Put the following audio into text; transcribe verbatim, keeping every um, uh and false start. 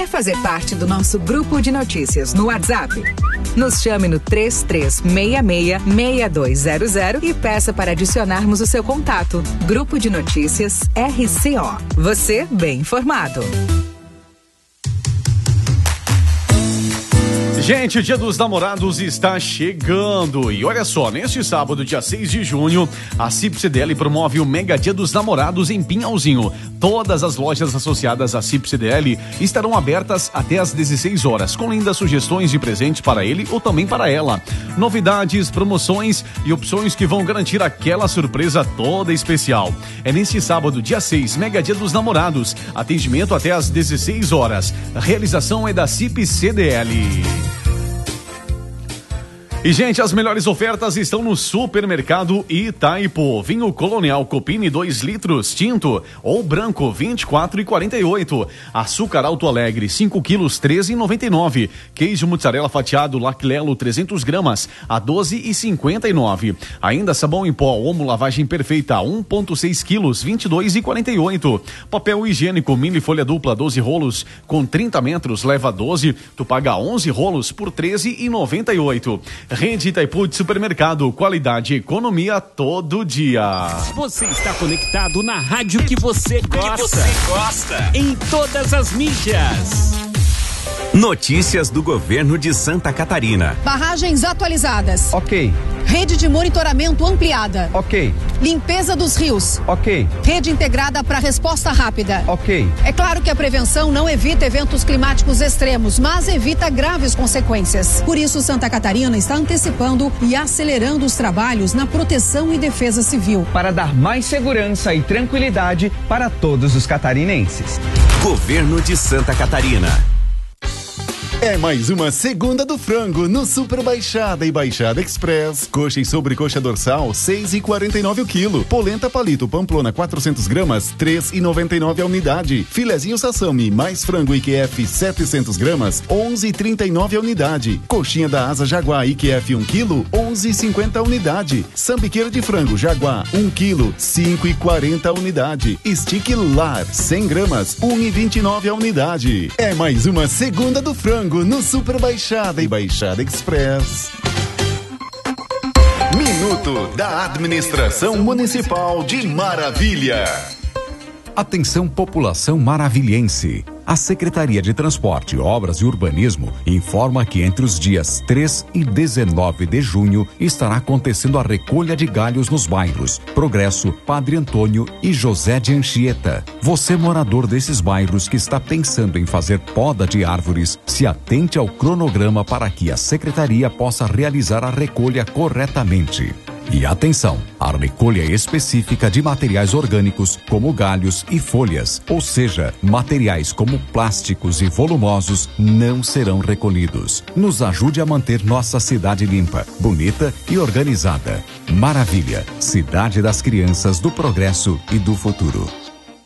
Quer fazer parte do nosso grupo de notícias no WhatsApp? Nos chame no três três seis seis, seis dois zero zero e peça para adicionarmos o seu contato. Grupo de Notícias R C O. Você bem informado. Gente, o Dia dos Namorados está chegando e olha só, neste sábado, dia seis de junho, a C I P C D L promove o Mega Dia dos Namorados em Pinhalzinho. Todas as lojas associadas à C I P C D L estarão abertas até às dezesseis horas, com lindas sugestões de presentes para ele ou também para ela. Novidades, promoções e opções que vão garantir aquela surpresa toda especial. É neste sábado, dia seis, Mega Dia dos Namorados. Atendimento até às dezesseis horas. A realização é da C I P C D L. E, gente, as melhores ofertas estão no Supermercado Itaipu. Vinho Colonial Copini dois litros, tinto ou branco, vinte e quatro reais e quarenta e oito centavos. Açúcar Alto Alegre, cinco quilos, treze reais e noventa e nove centavos. Queijo mussarela fatiado Laclelo, trezentos gramas, a doze reais e cinquenta e nove centavos. Ainda sabão em pó Omo Lavagem Perfeita, um vírgula seis quilos, vinte e dois reais e quarenta e oito centavos. Papel higiênico Mini Folha Dupla, doze rolos, com trinta metros, leva doze. Tu paga onze rolos por treze reais e noventa e oito centavos. Rede Itaipu de Supermercado, qualidade e economia todo dia. Você está conectado na rádio que você gosta. Que você gosta. Em todas as mídias. Notícias do governo de Santa Catarina. Barragens atualizadas. Ok. Rede de monitoramento ampliada. Ok. Limpeza dos rios. Ok. Rede integrada para resposta rápida. Ok. É claro que a prevenção não evita eventos climáticos extremos, mas evita graves consequências. Por isso, Santa Catarina está antecipando e acelerando os trabalhos na proteção e defesa civil. Para dar mais segurança e tranquilidade para todos os catarinenses. Governo de Santa Catarina. É mais uma segunda do frango no Super Baixada e Baixada Express. Coxa e sobrecoxa dorsal, seis reais e quarenta e nove centavos o quilo. Polenta palito Pamplona, quatrocentas gramas, três reais e noventa e nove centavos a unidade. Filezinho Sassami mais frango I Q F, setecentas gramas, onze reais e trinta e nove centavos a unidade. Coxinha da asa Jaguar I Q F um quilo, onze reais e cinquenta centavos a unidade. Sambiqueira de frango Jaguar um quilo, cinco reais e quarenta centavos a unidade. Stick Lar, cem gramas, um real e vinte e nove centavos a unidade. É mais uma segunda do frango no Super Baixada e Baixada Express. Minuto da Administração Municipal de Maravilha. Atenção, população maravilhense. A Secretaria de Transporte, Obras e Urbanismo informa que entre os dias três e dezenove de junho estará acontecendo a recolha de galhos nos bairros Progresso, Padre Antônio e José de Anchieta. Você, morador desses bairros que está pensando em fazer poda de árvores, se atente ao cronograma para que a Secretaria possa realizar a recolha corretamente. E atenção, a recolha específica de materiais orgânicos como galhos e folhas, ou seja, materiais como plásticos e volumosos não serão recolhidos. Nos ajude a manter nossa cidade limpa, bonita e organizada. Maravilha, cidade das crianças, do progresso e do futuro.